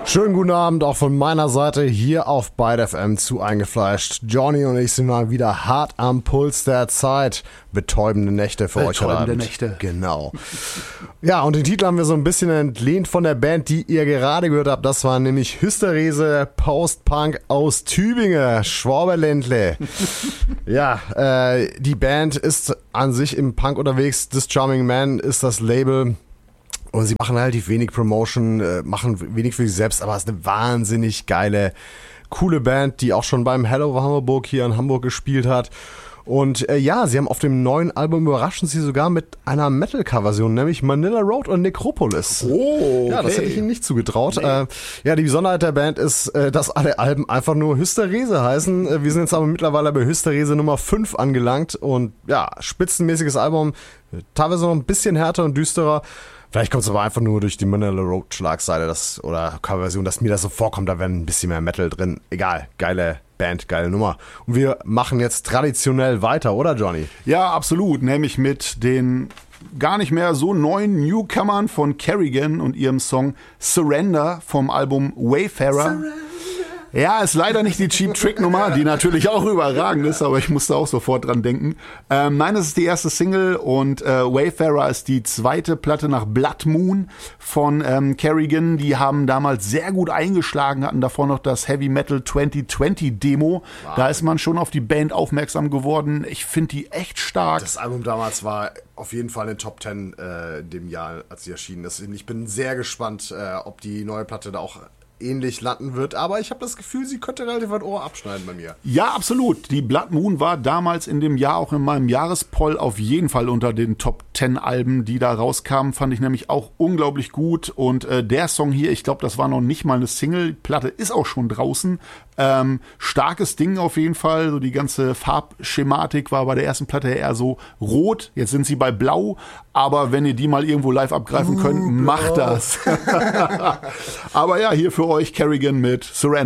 Schönen guten Abend auch von meiner Seite hier auf Byte FM zu Eingefleischt. Johnny und ich sind mal wieder hart am Puls der Zeit. Betäubende Nächte für euch heute Abend. Betäubende Nächte. Genau. Ja, und den Titel haben wir so ein bisschen entlehnt von der Band, die ihr gerade gehört habt. Das war nämlich Hysterese Post-Punk aus Tübingen, Schwaberländle. Ja, die Band ist an sich im Punk unterwegs. This Charming Man ist das Label. Und sie machen relativ wenig Promotion, machen wenig für sich selbst, aber es ist eine wahnsinnig geile, coole Band, die auch schon beim Hello Hamburg hier in Hamburg gespielt hat. Und ja, sie haben auf dem neuen Album überraschen sie sogar mit einer Metal-Cover-Version, nämlich Manila Road und Necropolis. Oh, okay. Ja, das hätte ich ihnen nicht zugetraut. Nee. Ja, die Besonderheit der Band ist, dass alle Alben einfach nur Hysterese heißen. Wir sind jetzt aber mittlerweile bei Hysterese Nummer 5 angelangt und ja, spitzenmäßiges Album, teilweise noch ein bisschen härter und düsterer. Vielleicht kommt es aber einfach nur durch die Manila Road Schlagseite oder Coverversion, dass mir das so vorkommt, da wäre ein bisschen mehr Metal drin. Egal, geile Band, geile Nummer. Und wir machen jetzt traditionell weiter, oder Johnny? Ja, absolut. Nämlich mit den gar nicht mehr so neuen Newcomern von Kerrigan und ihrem Song Surrender vom Album Wayfarer. Surrender. Ja, ist leider nicht die Cheap Trick Nummer, die natürlich auch überragend ist, aber ich musste auch sofort dran denken. Nein, das ist die erste Single und Wayfarer ist die zweite Platte nach Blood Moon von Kerrigan. Die haben damals sehr gut eingeschlagen, hatten davor noch das Heavy Metal 2020 Demo. Wow. Da ist man schon auf die Band aufmerksam geworden. Ich finde die echt stark. Das Album damals war auf jeden Fall in den Top 10 dem Jahr, als sie erschienen ist. Ich bin sehr gespannt, ob die neue Platte da auch ähnlich landen wird, aber ich habe das Gefühl, sie könnte relativ weit Ohr abschneiden bei mir. Ja, absolut. Die Blood Moon war damals in dem Jahr auch in meinem Jahrespoll auf jeden Fall unter den Top 10 Alben, die da rauskamen, fand ich nämlich auch unglaublich gut und der Song hier, ich glaube, das war noch nicht mal eine Single, die Platte ist auch schon draußen. Starkes Ding auf jeden Fall, so die ganze Farbschematik war bei der ersten Platte eher so rot, jetzt sind sie bei blau, aber wenn ihr die mal irgendwo live abgreifen könnt, macht das. Aber ja, hier für euch Kerrigan mit Surrender.